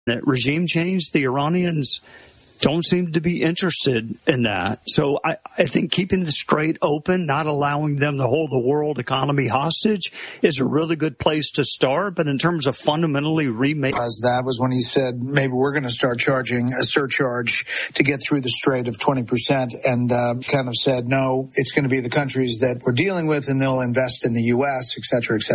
that regime change, the Iranians don't seem to be interested in that. So I think keeping the Strait open, not allowing them to hold the world economy hostage is a really good place to start. But in terms of fundamentally remaking... That was when he said, maybe we're going to start charging a surcharge to get through the Strait of 20%, and kind of said, no, it's going to be the countries that we're dealing with, and they'll invest in the U.S., et cetera, et cetera.